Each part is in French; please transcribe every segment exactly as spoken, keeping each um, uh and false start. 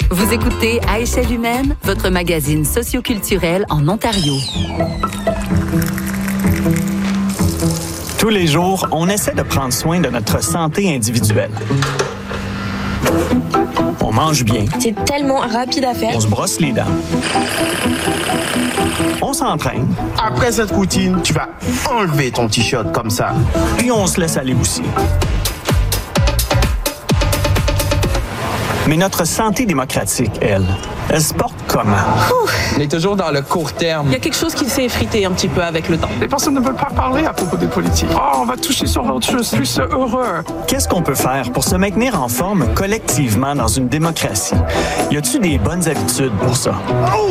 Vous écoutez À échelle humaine, votre magazine socioculturel en Ontario. Tous les jours, on essaie de prendre soin de notre santé individuelle. On mange bien. C'est tellement rapide à faire. On se brosse les dents. On s'entraîne. Après cette routine, tu vas enlever ton t-shirt comme ça. Puis on se laisse aller aussi. Mais notre santé démocratique, elle, elle se porte comment? On est toujours dans le court terme. Il y a quelque chose qui s'est effrité un petit peu avec le temps. Les personnes ne veulent pas parler à propos des politiques. Oh, on va toucher sur autre chose, plus heureux. Qu'est-ce qu'on peut faire pour se maintenir en forme collectivement dans une démocratie? Y a-t-il des bonnes habitudes pour ça? Oh!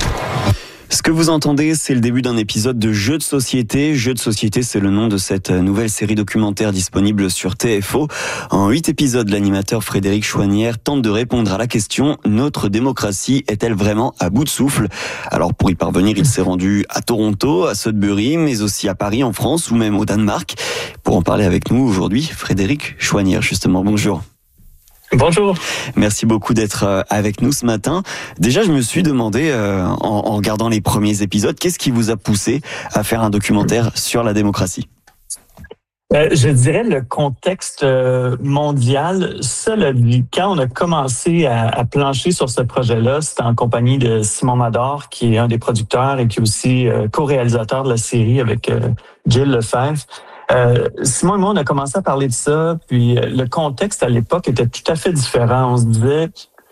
Ce que vous entendez, c'est le début d'un épisode de Jeux de société. Jeux de société, c'est le nom de cette nouvelle série documentaire disponible sur T F O. En huit épisodes, l'animateur Frédéric Chouanière tente de répondre à la question « Notre démocratie est-elle vraiment à bout de souffle ?» Alors pour y parvenir, il s'est rendu à Toronto, à Sudbury, mais aussi à Paris, en France, ou même au Danemark. Pour en parler avec nous aujourd'hui, Frédéric Chouanière, justement. Bonjour. Bonjour. Merci beaucoup d'être avec nous ce matin. Déjà, je me suis demandé, euh, en, en regardant les premiers épisodes, qu'est-ce qui vous a poussé à faire un documentaire sur la démocratie? Euh, je dirais le contexte euh, mondial. Cela dit, quand on a commencé à, à plancher sur ce projet-là, c'était en compagnie de Simon Mador, qui est un des producteurs et qui est aussi euh, co-réalisateur de la série avec euh, Gilles Lefebvre. Euh, Simon et moi, on a commencé à parler de ça, puis euh, le contexte à l'époque était tout à fait différent. On se disait,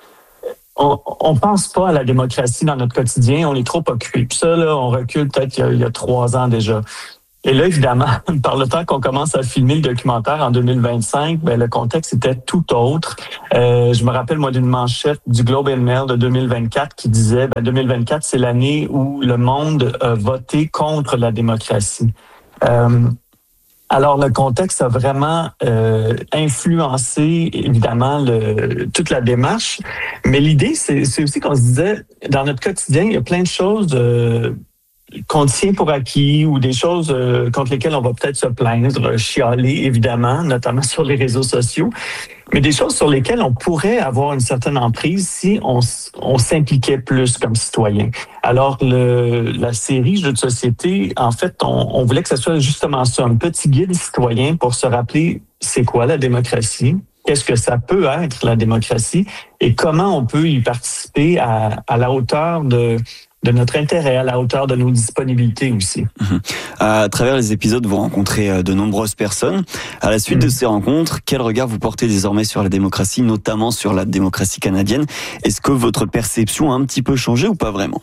on, on pense pas à la démocratie dans notre quotidien, on est trop occupé. Puis ça, là, on recule peut-être il y a, il y a trois ans déjà. Et là, évidemment, par le temps qu'on commence à filmer le documentaire en deux mille vingt-cinq, ben le contexte était tout autre. Euh, je me rappelle, moi, d'une manchette du Globe and Mail de deux mille vingt-quatre qui disait, ben deux mille vingt-quatre, c'est l'année où le monde a voté contre la démocratie. Euh, Alors, le contexte a vraiment euh, influencé, évidemment, le, toute la démarche. Mais l'idée, c'est, c'est aussi qu'on se disait, dans notre quotidien, il y a plein de choses euh, qu'on tient pour acquis ou des choses euh, contre lesquelles on va peut-être se plaindre, chialer, évidemment, notamment sur les réseaux sociaux, mais des choses sur lesquelles on pourrait avoir une certaine emprise si on, on s'impliquait plus comme citoyen. Alors, le, la série Jeux de société, en fait, on, on voulait que ce soit justement ça, un petit guide citoyen pour se rappeler c'est quoi la démocratie, qu'est-ce que ça peut être la démocratie et comment on peut y participer à, à la hauteur de... de notre intérêt, à la hauteur de nos disponibilités aussi. Mmh. À travers les épisodes, vous rencontrez de nombreuses personnes. À la suite mmh. de ces rencontres, quel regard vous portez désormais sur la démocratie, notamment sur la démocratie canadienne? Est-ce que votre perception a un petit peu changé ou pas vraiment?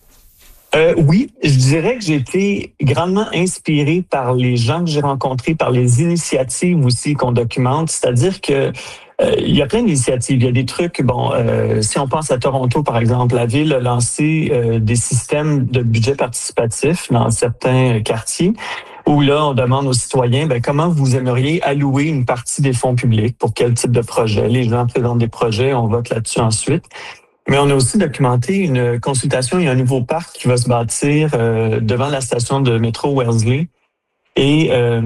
Euh, oui, je dirais que j'ai été grandement inspiré par les gens que j'ai rencontrés, par les initiatives aussi qu'on documente. C'est-à-dire que Euh, il y a plein d'initiatives. Il y a des trucs, bon, euh, si on pense à Toronto, par exemple, la ville a lancé euh, des systèmes de budget participatif dans certains quartiers où là, on demande aux citoyens, ben, comment vous aimeriez allouer une partie des fonds publics, pour quel type de projet. Les gens présentent des projets, on vote là-dessus ensuite. Mais on a aussi documenté une consultation. Il y a un nouveau parc qui va se bâtir euh, devant la station de métro Wellesley. Et euh,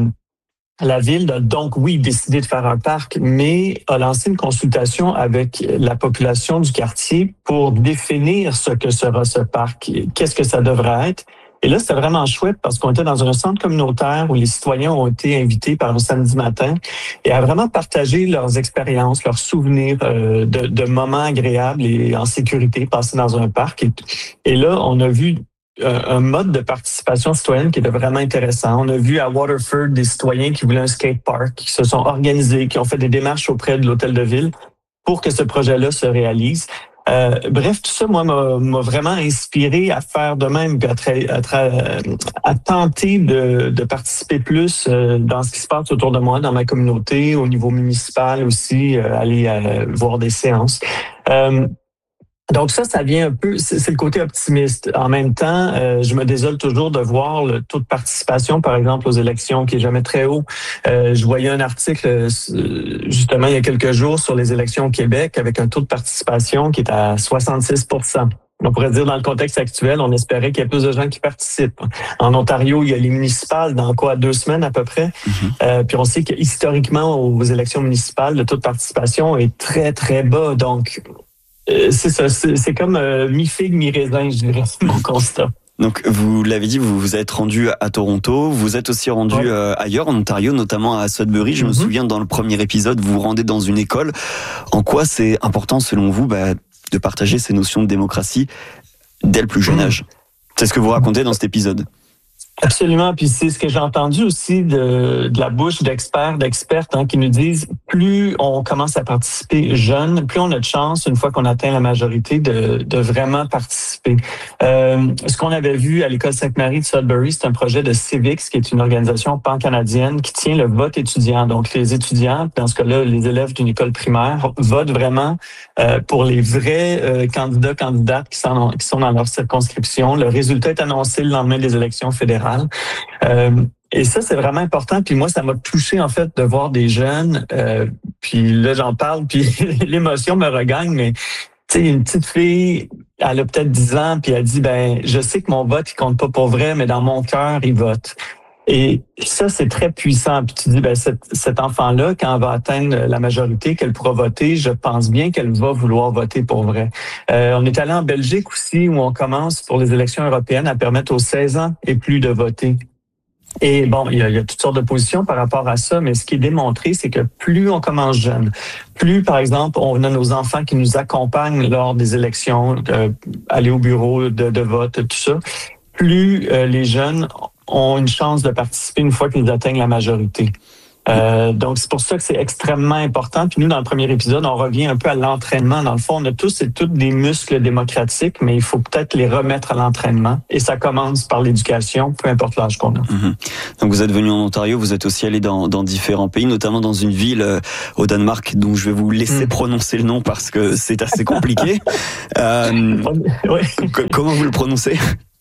la ville a donc, oui, décidé de faire un parc, mais a lancé une consultation avec la population du quartier pour définir ce que sera ce parc, qu'est-ce que ça devrait être. Et là, c'était vraiment chouette parce qu'on était dans un centre communautaire où les citoyens ont été invités par un samedi matin et à vraiment partager leurs expériences, leurs souvenirs euh, de, de moments agréables et en sécurité passés dans un parc. Et, et là, on a vu un mode de participation citoyenne qui était vraiment intéressant. On a vu à Waterford des citoyens qui voulaient un skatepark, qui se sont organisés, qui ont fait des démarches auprès de l'hôtel de ville pour que ce projet-là se réalise. Euh, bref, tout ça, moi, m'a, m'a vraiment inspiré à faire de même, puis à, tra- à, tra- à tenter de, de participer plus euh, dans ce qui se passe autour de moi, dans ma communauté, au niveau municipal aussi, euh, aller euh, voir des séances. Euh, Donc ça, ça vient un peu, c'est, c'est le côté optimiste. En même temps, euh, je me désole toujours de voir le taux de participation, par exemple, aux élections, qui est jamais très haut. Euh, je voyais un article, euh, justement, il y a quelques jours, sur les élections au Québec, avec un taux de participation qui est à soixante-six pour cent. On pourrait dire, dans le contexte actuel, on espérait qu'il y ait plus de gens qui participent. En Ontario, il y a les municipales, dans quoi, deux semaines à peu près. Mm-hmm. Euh, puis on sait que historiquement, aux élections municipales, le taux de participation est très, très bas. Donc, Euh, c'est ça, c'est, c'est comme euh, mi-figue, mi-raisin, je dirais, c'est mon constat. Donc, vous l'avez dit, vous vous êtes rendu à Toronto, vous êtes aussi rendu ouais. euh, ailleurs, en Ontario, notamment à Sudbury. Je mm-hmm. me souviens, dans le premier épisode, vous vous rendez dans une école. En quoi c'est important, selon vous, bah, de partager ces notions de démocratie dès le plus jeune mm. âge? C'est ce que vous racontez dans cet épisode. Absolument, puis c'est ce que j'ai entendu aussi de, de la bouche d'experts, d'expertes hein, qui nous disent plus on commence à participer jeune, plus on a de chance, une fois qu'on atteint la majorité, de, de vraiment participer. Euh, ce qu'on avait vu à l'école Sainte-Marie de Sudbury, c'est un projet de Civics, qui est une organisation pan-canadienne qui tient le vote étudiant. Donc les étudiants, dans ce cas-là, les élèves d'une école primaire, votent vraiment euh, pour les vrais euh, candidats, candidates qui sont, qui sont dans leur circonscription. Le résultat est annoncé le lendemain des élections fédérales. Euh, et ça, c'est vraiment important. Puis moi, ça m'a touché, en fait, de voir des jeunes. Euh, puis là, j'en parle, puis l'émotion me regagne. Mais tu sais, une petite fille, elle a peut-être dix ans, puis elle dit, ben, je sais que mon vote, il compte pas pour vrai, mais dans mon cœur, il vote. Et ça, c'est très puissant. Puis tu dis, ben, cet, cet enfant-là, quand elle va atteindre la majorité, qu'elle pourra voter, je pense bien qu'elle va vouloir voter pour vrai. Euh, on est allé en Belgique aussi, où on commence pour les élections européennes à permettre aux seize ans et plus de voter. Et bon, il y a, il y a toutes sortes de positions par rapport à ça, mais ce qui est démontré, c'est que plus on commence jeune, plus, par exemple, on a nos enfants qui nous accompagnent lors des élections, euh, aller au bureau de, de vote, tout ça, plus euh, les jeunes ont une chance de participer une fois qu'ils atteignent la majorité. Euh, donc, c'est pour ça que c'est extrêmement important. Puis nous, dans le premier épisode, on revient un peu à l'entraînement. Dans le fond, on a tous et toutes des muscles démocratiques, mais il faut peut-être les remettre à l'entraînement. Et ça commence par l'éducation, peu importe l'âge qu'on a. Mmh. Donc, vous êtes venu en Ontario, vous êtes aussi allé dans, dans différents pays, notamment dans une ville euh, au Danemark, dont je vais vous laisser mmh. prononcer le nom parce que c'est assez compliqué. euh, oui. Comment vous le prononcez ?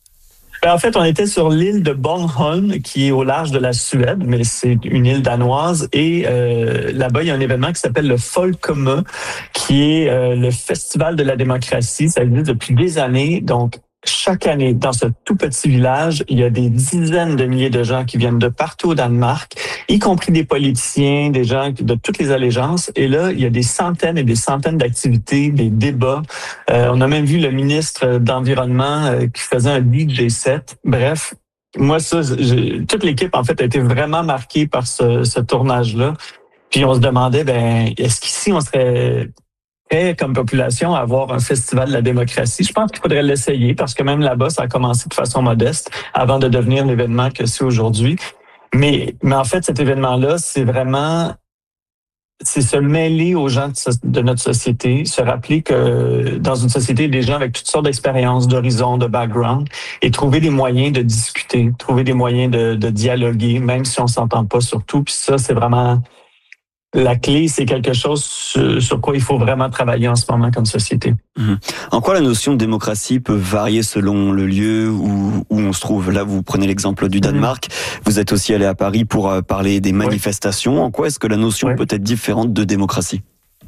En fait, on était sur l'île de Bornholm, qui est au large de la Suède, mais c'est une île danoise. Et euh, là-bas, il y a un événement qui s'appelle le Folkemø, qui est euh, le festival de la démocratie. Ça existe depuis des années. Donc, chaque année, dans ce tout petit village, il y a des dizaines de milliers de gens qui viennent de partout au Danemark, y compris des politiciens, des gens de toutes les allégeances. Et là, il y a des centaines et des centaines d'activités, des débats. Euh, on a même vu le ministre d'Environnement euh, qui faisait un D J set. Bref, moi, ça, j'ai, toute l'équipe, en fait, a été vraiment marquée par ce, ce tournage-là. Puis on se demandait, ben, est-ce qu'ici, on serait prêt comme population à avoir un festival de la démocratie? Je pense qu'il faudrait l'essayer parce que même là-bas, ça a commencé de façon modeste avant de devenir l'événement que c'est aujourd'hui. Mais, mais en fait, cet événement-là, c'est vraiment, c'est se mêler aux gens de, de notre société, se rappeler que dans une société, il y a des gens avec toutes sortes d'expériences, d'horizons, de background, et trouver des moyens de discuter, trouver des moyens de, de dialoguer, même si on s'entend pas sur tout. Puis ça, c'est vraiment la clé, c'est quelque chose sur, sur quoi il faut vraiment travailler en ce moment comme société. Mmh. En quoi la notion de démocratie peut varier selon le lieu où, où on se trouve? Là, vous prenez l'exemple du Danemark. Mmh. Vous êtes aussi allé à Paris pour parler des manifestations. Oui. En quoi est-ce que la notion oui. peut être différente de démocratie?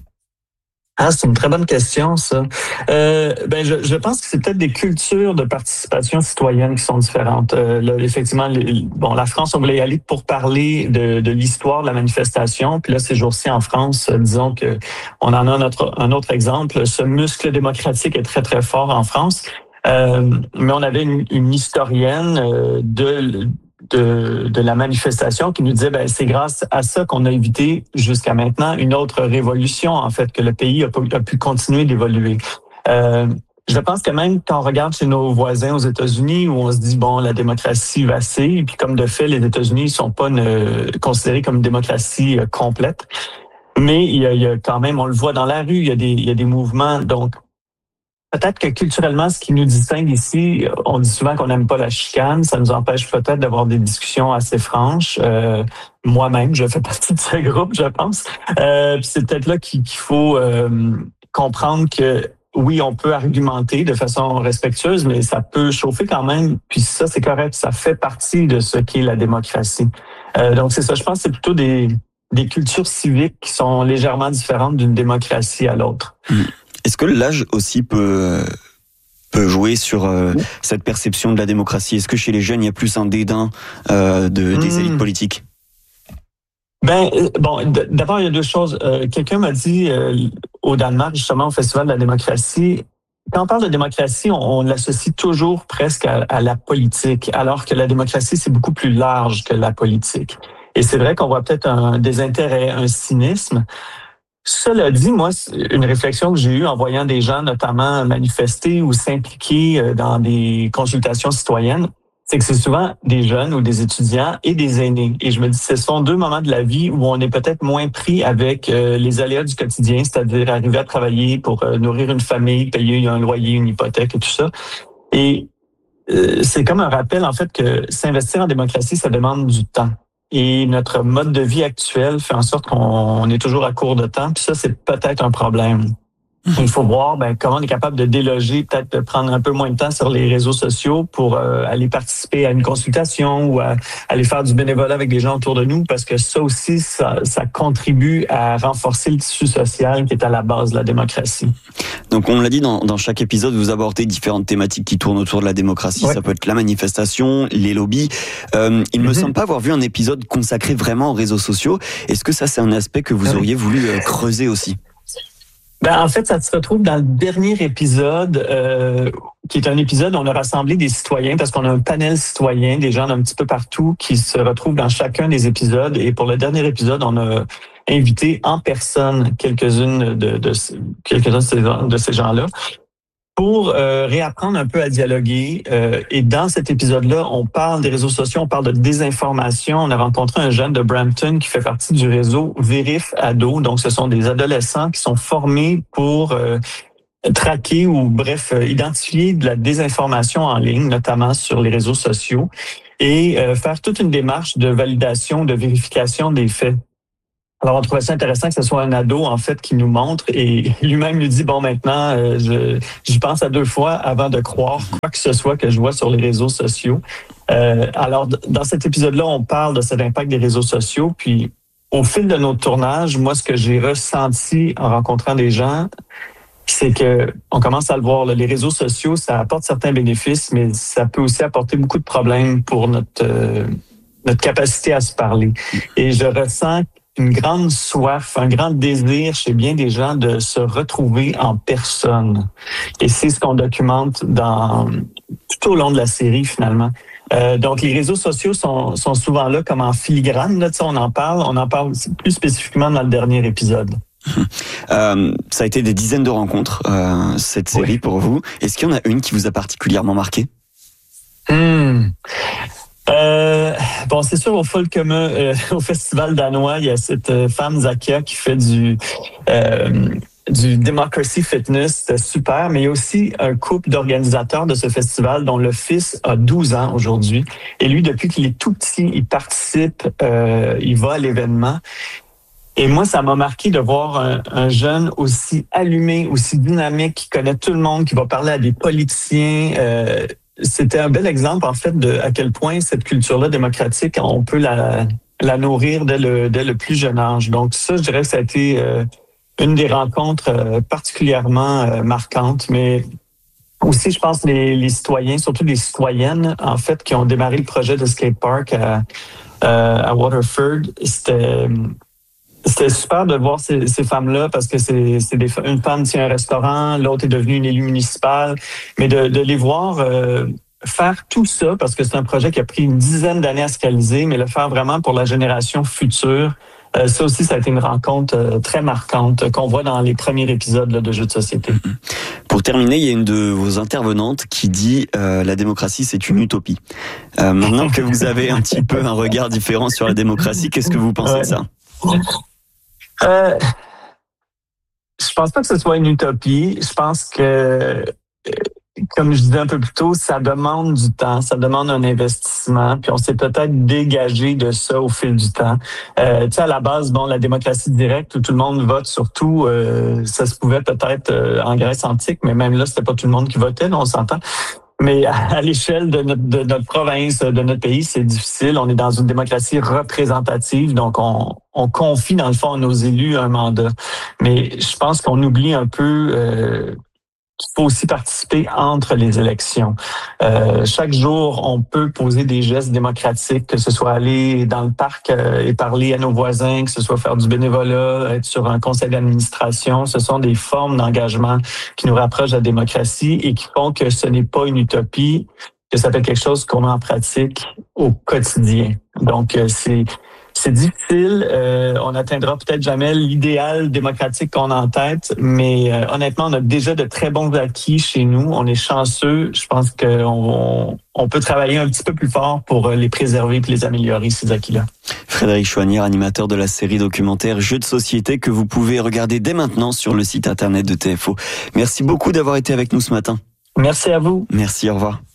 Ah, c'est une très bonne question, ça. Euh, ben, je, je pense que c'est peut-être des cultures de participation citoyenne qui sont différentes. Euh, là, effectivement, les, bon, la France, on voulait y aller pour parler de, de l'histoire de la manifestation. Puis là, ces jours-ci en France, euh, disons que on en a notre, un autre exemple. Ce muscle démocratique est très, très fort en France. Euh, mais on avait une, une historienne euh, de... De, de la manifestation qui nous disait ben c'est grâce à ça qu'on a évité jusqu'à maintenant une autre révolution, en fait, que le pays a, a pu continuer d'évoluer. Euh, je pense que même quand on regarde chez nos voisins aux États-Unis, où on se dit, bon, la démocratie vacille, et puis comme de fait, les États-Unis ne sont pas ne, considérés comme une démocratie euh, complète, mais il y, a, il y a quand même, on le voit dans la rue, il y a des, il y a des mouvements, donc peut-être que culturellement, ce qui nous distingue ici, on dit souvent qu'on n'aime pas la chicane. Ça nous empêche peut-être d'avoir des discussions assez franches. Euh, moi-même, je fais partie de ce groupe, je pense. Euh, puis c'est peut-être là qu'il, qu'il faut euh, comprendre que oui, on peut argumenter de façon respectueuse, mais ça peut chauffer quand même. Puis ça, c'est correct. Ça fait partie de ce qu'est la démocratie. Euh, donc c'est ça. Je pense que c'est plutôt des, des cultures civiques qui sont légèrement différentes d'une démocratie à l'autre. Mmh. Est-ce que l'âge aussi peut peut jouer sur euh, oui. cette perception de la démocratie? Est-ce que chez les jeunes, il y a plus un dédain euh, de, des mmh. élites politiques? Ben bon, d'abord il y a deux choses. Euh, quelqu'un m'a dit euh, au Danemark, justement, au Festival de la démocratie, quand on parle de démocratie, on, on l'associe toujours presque à, à la politique, alors que la démocratie, c'est beaucoup plus large que la politique. Et c'est vrai qu'on voit peut-être un désintérêt, un cynisme. Cela dit, moi, une réflexion que j'ai eue en voyant des gens notamment manifester ou s'impliquer dans des consultations citoyennes, c'est que c'est souvent des jeunes ou des étudiants et des aînés. Et je me dis, ce sont deux moments de la vie où on est peut-être moins pris avec euh, les aléas du quotidien, c'est-à-dire arriver à travailler pour euh, nourrir une famille, payer un loyer, une hypothèque et tout ça. Et euh, c'est comme un rappel, en fait, que s'investir en démocratie, ça demande du temps. Et notre mode de vie actuel fait en sorte qu'on est toujours à court de temps. Puis ça, c'est peut-être un problème. Il faut voir ben, comment on est capable de déloger, peut-être de prendre un peu moins de temps sur les réseaux sociaux pour euh, aller participer à une consultation ou à, aller faire du bénévolat avec des gens autour de nous, parce que ça aussi, ça, ça contribue à renforcer le tissu social qui est à la base de la démocratie. Donc on l'a dit, dans, dans chaque épisode, vous abordez différentes thématiques qui tournent autour de la démocratie. Ouais. Ça peut être la manifestation, les lobbies. Euh, il ne mm-hmm. me semble pas avoir vu un épisode consacré vraiment aux réseaux sociaux. Est-ce que ça, c'est un aspect que vous ah oui. auriez voulu euh, creuser aussi? Ben, en fait, ça se retrouve dans le dernier épisode, euh, qui est un épisode où on a rassemblé des citoyens, parce qu'on a un panel citoyen, des gens d'un petit peu partout qui se retrouvent dans chacun des épisodes. Et pour le dernier épisode, on a invité en personne quelques-unes de, de, quelques-uns de ces, de ces gens-là pour euh, réapprendre un peu à dialoguer. Euh, et dans cet épisode-là, on parle des réseaux sociaux, on parle de désinformation. On a rencontré un jeune de Brampton qui fait partie du réseau Vérif Ado. Donc, ce sont des adolescents qui sont formés pour euh, traquer ou, bref, euh, identifier de la désinformation en ligne, notamment sur les réseaux sociaux, et euh, faire toute une démarche de validation, de vérification des faits. Alors, on trouvait ça intéressant que ce soit un ado, en fait, qui nous montre, et lui-même nous dit, bon, maintenant, euh, je, j'y pense à deux fois avant de croire quoi que ce soit que je vois sur les réseaux sociaux. Euh, alors, dans cet épisode-là, on parle de cet impact des réseaux sociaux, puis au fil de notre tournage, moi, ce que j'ai ressenti en rencontrant des gens, c'est que on commence à le voir, là, les réseaux sociaux, ça apporte certains bénéfices, mais ça peut aussi apporter beaucoup de problèmes pour notre, euh, notre capacité à se parler. Et je ressens une grande soif, un grand désir chez bien des gens de se retrouver en personne. Et c'est ce qu'on documente dans tout au long de la série, finalement. Euh, donc, les réseaux sociaux sont, sont souvent là comme en filigrane. Là, on en parle. On en parle plus spécifiquement dans le dernier épisode. Euh, ça a été des dizaines de rencontres, euh, cette série, oui. Pour vous. Est-ce qu'il y en a une qui vous a particulièrement marqué? Hum... Euh, bon, c'est sûr, au Folkeme, euh, au Festival danois, il y a cette euh, femme, Zakia, qui fait du, euh, du Democracy Fitness. C'était super. Mais il y a aussi un couple d'organisateurs de ce festival dont le fils a douze ans aujourd'hui. Et lui, depuis qu'il est tout petit, il participe, euh, il va à l'événement. Et moi, ça m'a marqué de voir un, un jeune aussi allumé, aussi dynamique, qui connaît tout le monde, qui va parler à des politiciens. Euh, C'était un bel exemple, en fait, de à quel point cette culture-là démocratique, on peut la, la nourrir dès le, dès le plus jeune âge. Donc ça, je dirais que ça a été euh, une des rencontres euh, particulièrement euh, marquantes. Mais aussi, je pense, les, les citoyens, surtout les citoyennes, en fait, qui ont démarré le projet de skate park à, euh, à Waterford, c'était... C'était super de voir ces, ces femmes-là parce que c'est, c'est des, une femme tient un restaurant, l'autre est devenue une élue municipale, mais de, de les voir euh, faire tout ça, parce que c'est un projet qui a pris une dizaine d'années à se réaliser, mais le faire vraiment pour la génération future, euh, ça aussi, ça a été une rencontre euh, très marquante qu'on voit dans les premiers épisodes là, de Jeux de société. Pour terminer, il y a une de vos intervenantes qui dit euh, la démocratie, c'est une utopie. Euh, maintenant que vous avez un petit peu un regard différent sur la démocratie, qu'est-ce que vous pensez ouais. de ça? Euh, je pense pas que ce soit une utopie. Je pense que, comme je disais un peu plus tôt, ça demande du temps, ça demande un investissement, puis on s'est peut-être dégagé de ça au fil du temps. Euh, tu sais, à la base, bon, la démocratie directe où tout le monde vote sur tout, euh, ça se pouvait peut-être euh, en Grèce antique, mais même là, c'était pas tout le monde qui votait, là, on s'entend. Mais à l'échelle de notre, de notre province, de notre pays, c'est difficile. On est dans une démocratie représentative, donc on, on confie dans le fond à nos élus un mandat. Mais je pense qu'on oublie un peu euh, qu'il faut aussi participer entre les élections. Euh, chaque jour, on peut poser des gestes démocratiques, que ce soit aller dans le parc euh, et parler à nos voisins, que ce soit faire du bénévolat, être sur un conseil d'administration. Ce sont des formes d'engagement qui nous rapprochent de la démocratie et qui font que ce n'est pas une utopie, que ça peut être quelque chose qu'on met en pratique au quotidien. Donc, euh, c'est C'est difficile. Euh, on n'atteindra peut-être jamais l'idéal démocratique qu'on a en tête, mais euh, honnêtement, on a déjà de très bons acquis chez nous. On est chanceux. Je pense qu'on on peut travailler un petit peu plus fort pour les préserver et les améliorer, ces acquis-là. Frédéric Chouanière, animateur de la série documentaire Jeux de société que vous pouvez regarder dès maintenant sur le site internet de T F O. Merci beaucoup d'avoir été avec nous ce matin. Merci à vous. Merci, au revoir.